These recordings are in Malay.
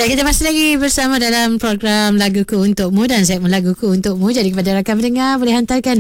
Dan kita masih lagi bersama dalam program Laguku Untukmu dan segmen Laguku Untukmu. Jadi kepada rakan pendengar boleh hantarkan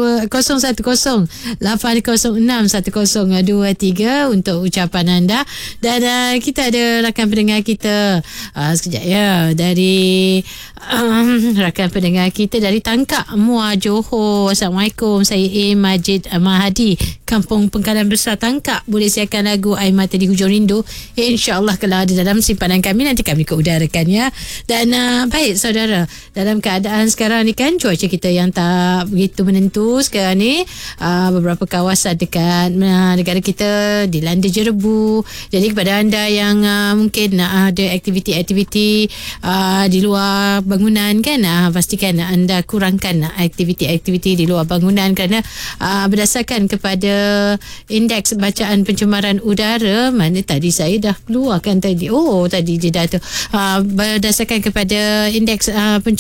282-010-806-1023 untuk ucapan anda. Dan kita ada rakan pendengar kita sekejap ya, dari rakan pendengar kita dari Tangkak Muar Johor. Assalamualaikum, saya A. Majid Mahadi, Kampung Pengkalan Besar Tangkak. Boleh siapkan lagu Air Mata di Hujung Rindu, InsyaAllah kalau ada dalam simpanan kami, nanti kami ke udarakan ya. Dan baik saudara, dalam keadaan sekarang ni kan cuaca kita yang tak begitu menentu sekarang ni. Beberapa kawasan dekat negara kita dilanda jerebu. Jadi kepada anda yang mungkin ada aktiviti-aktiviti di luar bangunan kan, pastikan anda kurangkan aktiviti-aktiviti di luar bangunan kerana berdasarkan kepada indeks bacaan pencemaran udara, mana tadi saya dah keluarkan tadi. Tadi je dah tu. Berdasarkan kepada indeks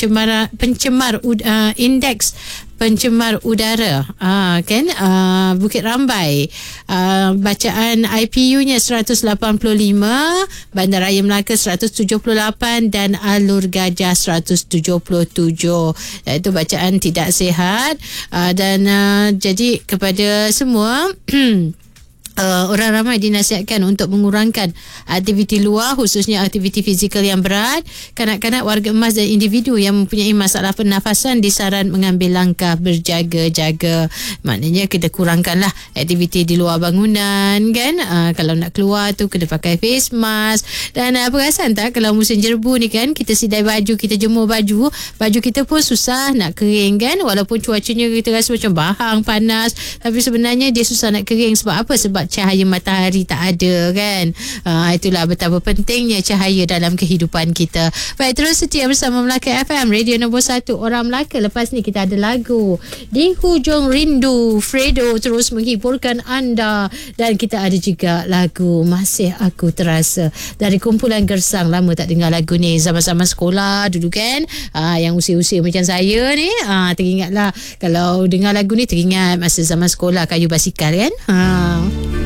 indeks pencemar udara kan, Bukit Rambai bacaan IPU-nya 185, Bandaraya Melaka 178 dan Alur Gajah 177. Itu bacaan tidak sihat. Dan jadi kepada semua orang ramai dinasihatkan untuk mengurangkan aktiviti luar, khususnya aktiviti fizikal yang berat. Kanak-kanak, warga emas dan individu yang mempunyai masalah pernafasan disaran mengambil langkah berjaga-jaga. Maknanya kita kurangkanlah aktiviti di luar bangunan kan. Kalau nak keluar tu kena pakai face mask. Dan perasan tak kalau musim jerebu ni kan, kita sidai baju, kita jemur baju kita pun susah nak kering kan. Walaupun cuacanya kita rasa macam bahang, panas, tapi sebenarnya dia susah nak kering. Sebab apa? Sebab cahaya matahari tak ada kan. Itulah betapa pentingnya cahaya dalam kehidupan kita. Baik, terus setia bersama Melaka FM, radio nombor 1 orang Melaka. Lepas ni kita ada lagu Di Hujung Rindu, Fredo terus menghiburkan anda. Dan kita ada juga lagu Masih Aku Terasa dari kumpulan Gersang. Lama tak dengar lagu ni, sama-sama sekolah dulu kan. Yang usia-usia macam saya ni teringatlah, kalau dengar lagu ni teringat masa zaman sekolah kayu basikal kan.